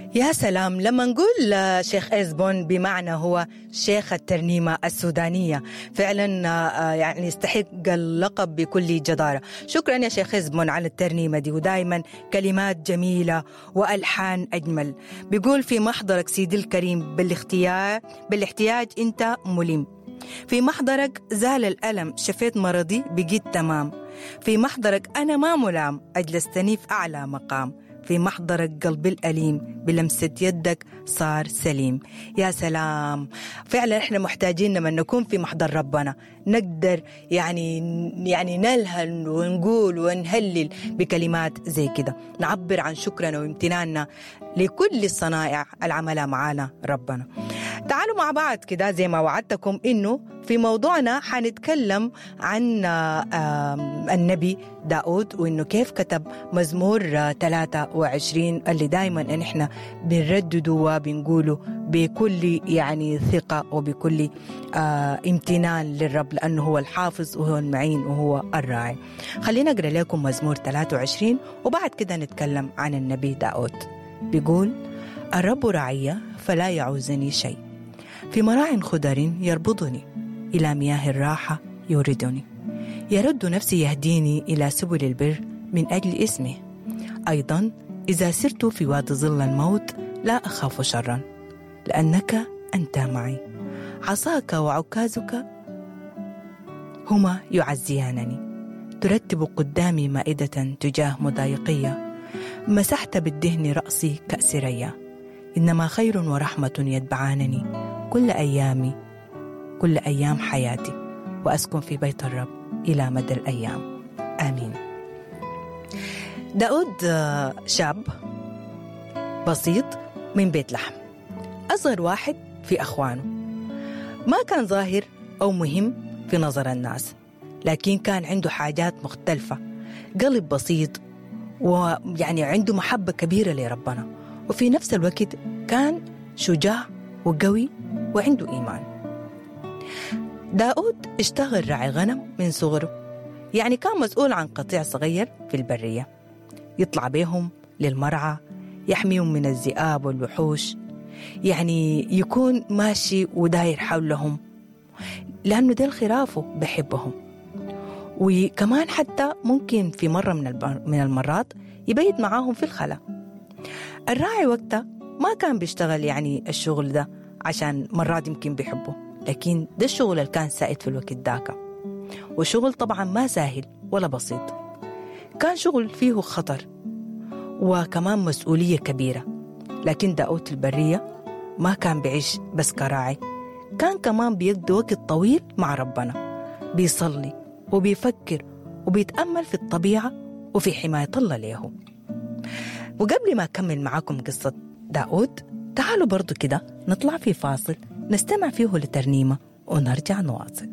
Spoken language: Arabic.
يا سلام، لما نقول شيخ إزبون بمعنى هو شيخ الترنيمة السودانية، فعلا يعني يستحق اللقب بكل جدارة. شكرا يا شيخ إزبون على الترنيمة دي، ودائما كلمات جميلة وألحان أجمل. بيقول في محضرك سيدي الكريم بالاحتياج أنت ملم، في محضرك زال الألم، شفيت مرضي بقيت تمام، في محضرك أنا ما ملام، أجلستني في أعلى مقام، في محضرك قلبي الأليم بلمسة يدك صار سليم. يا سلام، فعلا احنا محتاجين لما نكون في محضر ربنا نقدر يعني نلهل ونقول ونهلل بكلمات زي كده، نعبر عن شكرنا وامتناننا لكل الصنائع العملة معانا ربنا. تعالوا مع بعض كده زي ما وعدتكم إنه في موضوعنا حنتكلم عن النبي داود، وإنه كيف كتب مزمور 23 اللي دايما إن إحنا بنردده وبنقوله بكل يعني ثقة وبكل امتنان للرب، لأنه هو الحافظ وهو المعين وهو الراعي. خلينا أقرأ لكم مزمور 23 وبعد كده نتكلم عن النبي داود. بيقول: الرب راعي فلا يعوزني شيء، في مراع خضر يربضني، إلى مياه الراحة يوردني، يرد نفسي يهديني إلى سبل البر من أجل اسمه. أيضا إذا سرت في وادي ظل الموت لا أخاف شرا، لأنك أنت معي، عصاك وعكازك هما يعزيانني، ترتب قدامي مائدة تجاه مضايقية، مسحت بالدهن رأسي كأسرية، إنما خير ورحمة يتبعانني كل أيام حياتي، وأسكن في بيت الرب إلى مدى الأيام. آمين. داود شاب بسيط من بيت لحم، أصغر واحد في أخوانه، ما كان ظاهر أو مهم في نظر الناس، لكن كان عنده حاجات مختلفة، قلب بسيط، ويعني عنده محبة كبيرة لربنا، وفي نفس الوقت كان شجاع وقوي وعنده إيمان. داود اشتغل راعي غنم من صغره، يعني كان مسؤول عن قطيع صغير في البرية، يطلع بهم للمرعى، يحميهم من الذئاب والوحوش، يعني يكون ماشي وداير حولهم، لأنه ده الخرافه بحبهم. وكمان حتى ممكن في مرة من المرات يبيت معاهم في الخلا. الراعي وقتها ما كان بيشتغل يعني الشغل ده عشان مرات يمكن بيحبه، لكن ده الشغل اللي كان سائد في الوقت داك، وشغل طبعا ما سهل ولا بسيط، كان شغل فيه خطر وكمان مسؤولية كبيرة. لكن داود البرية ما كان بيعيش بس كراعي، كان كمان بيقضي وقت طويل مع ربنا، بيصلي وبيفكر وبيتأمل في الطبيعة وفي حماية الله له. وقبل ما أكمل معاكم قصة داود، تعالوا برضو كده نطلع في فاصل نستمع فيه لترنيمة ونرجع نواصل.